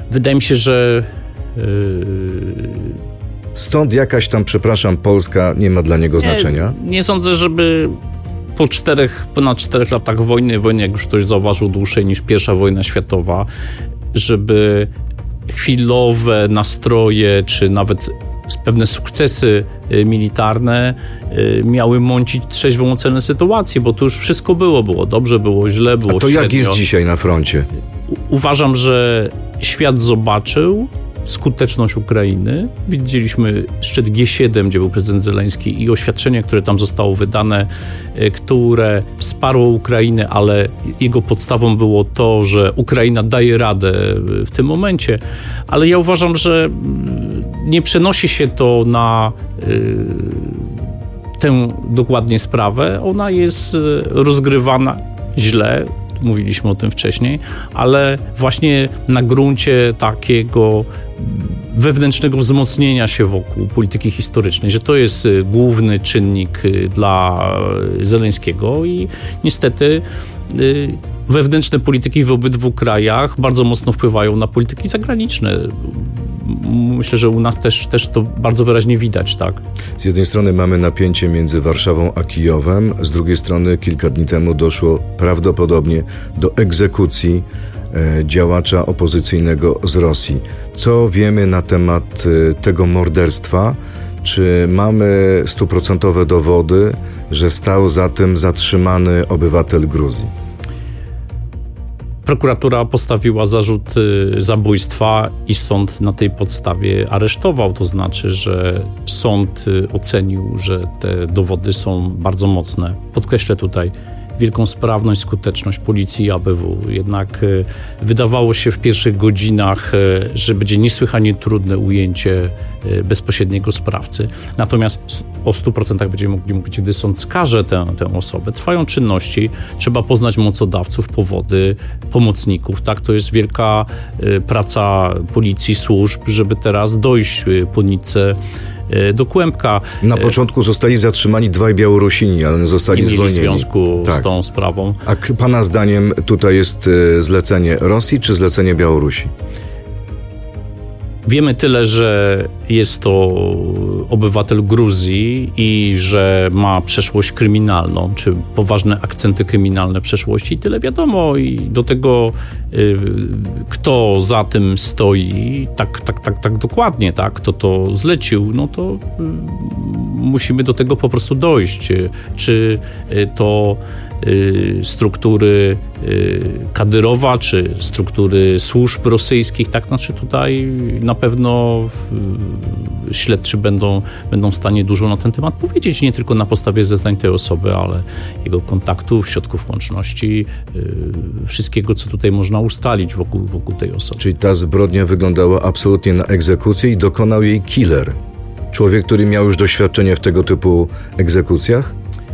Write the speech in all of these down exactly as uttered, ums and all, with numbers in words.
Wydaje mi się, że yy... stąd jakaś tam, przepraszam, Polska nie ma dla niego znaczenia? Nie, nie sądzę, żeby po czterech, ponad czterech latach wojny, wojny, jak już ktoś zauważył, dłuższej niż pierwsza wojna światowa, żeby chwilowe nastroje, czy nawet pewne sukcesy militarne miały mącić trzeźwą ocenę sytuacji, bo to już wszystko było. Było dobrze, było źle, było A to średnio. Jak jest dzisiaj na froncie? U- uważam, że świat zobaczył skuteczność Ukrainy. Widzieliśmy szczyt G siedem, gdzie był prezydent Zełenski i oświadczenie, które tam zostało wydane, które wsparło Ukrainę, ale jego podstawą było to, że Ukraina daje radę w tym momencie. Ale ja uważam, że nie przenosi się to na tę dokładnie sprawę. Ona jest rozgrywana źle. Mówiliśmy o tym wcześniej, ale właśnie na gruncie takiego wewnętrznego wzmocnienia się wokół polityki historycznej, że to jest główny czynnik dla Zełenskiego i niestety wewnętrzne polityki w obydwu krajach bardzo mocno wpływają na polityki zagraniczne. Myślę, że u nas też, też to bardzo wyraźnie widać, tak? Z jednej strony mamy napięcie między Warszawą a Kijowem, z drugiej strony kilka dni temu doszło prawdopodobnie do egzekucji e, działacza opozycyjnego z Rosji. Co wiemy na temat e, tego morderstwa? Czy mamy stuprocentowe dowody, że stał za tym zatrzymany obywatel Gruzji? Prokuratura postawiła zarzut zabójstwa i sąd na tej podstawie aresztował. To znaczy, że sąd ocenił, że te dowody są bardzo mocne. Podkreślę tutaj wielką sprawność, skuteczność policji i A B W. Jednak wydawało się w pierwszych godzinach, że będzie niesłychanie trudne ujęcie bezpośredniego sprawcy. Natomiast o stu procentach będziemy mogli mówić, gdy sąd skaże tę, tę osobę. Trwają czynności, trzeba poznać mocodawców, powody, pomocników. Tak? To jest wielka praca policji, służb, żeby teraz dojść po nitce do kłębka. Na początku zostali zatrzymani dwaj Białorusini, ale zostali nie mieli zwolnieni. związku tak. z tą sprawą. A pana zdaniem tutaj jest zlecenie Rosji czy zlecenie Białorusi? Wiemy tyle, że jest to obywatel Gruzji i że ma przeszłość kryminalną, czy poważne akcenty kryminalne przeszłości. I tyle wiadomo. I do tego, y, kto za tym stoi, tak, tak, tak, tak dokładnie, tak, kto to zlecił, no to y, musimy do tego po prostu dojść. Czy y, to y, struktury y, Kadyrowa, czy struktury służb rosyjskich, tak, znaczy tutaj na pewno y, śledczy będą, będą w stanie dużo na ten temat powiedzieć, nie tylko na podstawie zeznań tej osoby, ale jego kontaktów, środków łączności, y, wszystkiego, co tutaj można ustalić wokół, wokół tej osoby. Czyli ta zbrodnia wyglądała absolutnie na egzekucję i dokonał jej killer. Człowiek, który miał już doświadczenie w tego typu egzekucjach?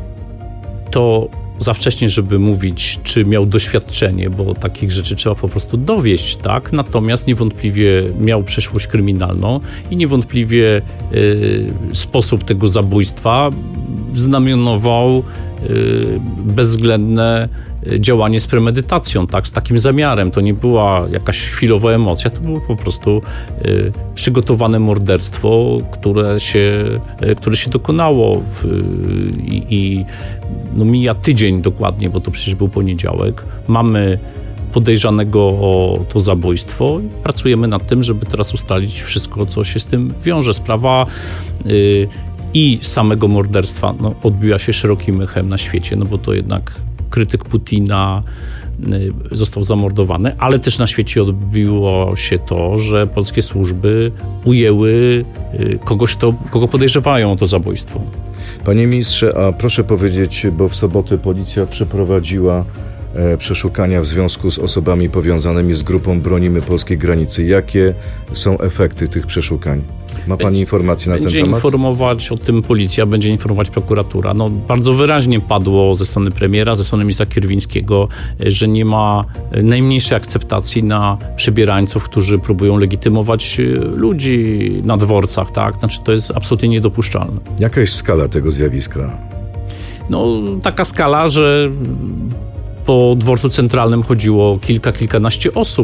To za wcześnie, żeby mówić, czy miał doświadczenie, bo takich rzeczy trzeba po prostu dowieść, tak? Natomiast niewątpliwie miał przeszłość kryminalną i niewątpliwie y, sposób tego zabójstwa znamionował y, bezwzględne działanie z premedytacją, tak, z takim zamiarem. To nie była jakaś chwilowa emocja, to było po prostu y, przygotowane morderstwo, które się, y, które się dokonało w, y, i no, mija tydzień dokładnie, bo to przecież był poniedziałek. Mamy podejrzanego o to zabójstwo i pracujemy nad tym, żeby teraz ustalić wszystko, co się z tym wiąże. Sprawa y, i samego morderstwa no, odbiła się szerokim echem na świecie, no bo to jednak krytyk Putina został zamordowany, ale też na świecie odbiło się to, że polskie służby ujęły kogoś, to, kogo podejrzewają o to zabójstwo. Panie ministrze, a proszę powiedzieć, bo w sobotę policja przeprowadziła e, przeszukania w związku z osobami powiązanymi z grupą Bronimy Polskiej Granicy. Jakie są efekty tych przeszukań? Ma pani informacje na ten temat? Będzie informować o tym policja, będzie informować prokuratura. No, bardzo wyraźnie padło ze strony premiera, ze strony ministra Kierwińskiego, że nie ma najmniejszej akceptacji na przebierańców, którzy próbują legitymować ludzi na dworcach, tak? Znaczy, to jest absolutnie niedopuszczalne. Jaka jest skala tego zjawiska? No, taka skala, że po dworcu centralnym chodziło kilka, kilkanaście osób.